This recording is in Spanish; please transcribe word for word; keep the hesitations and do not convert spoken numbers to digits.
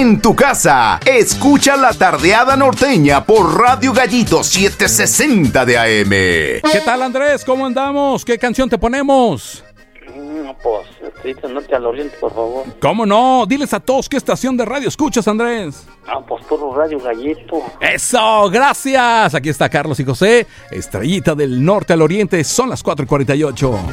en tu casa. Escucha La Tardeada Norteña por Radio Gallito setecientos sesenta de A M. ¿Qué tal, Andrés? ¿Cómo andamos? ¿Qué canción te ponemos? No, pues, Estrellita del Norte al Oriente, por favor. ¿Cómo no? Diles a todos qué estación de radio escuchas, Andrés. Ah, pues puro Radio Gallito. ¡Eso! ¡Gracias! Aquí está Carlos y José. Estrellita del Norte al Oriente. Son las cuatro y cuarenta y ocho.